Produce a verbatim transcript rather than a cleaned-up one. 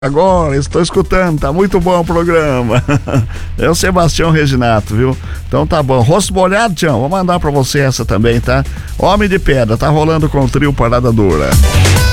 Agora, estou escutando, tá muito bom o programa. É o Sebastião Reginato, viu? Então tá bom. Rosto molhado, Tião, vou mandar pra você essa também, tá? Homem de Pedra, tá rolando com o trio Parada Dura.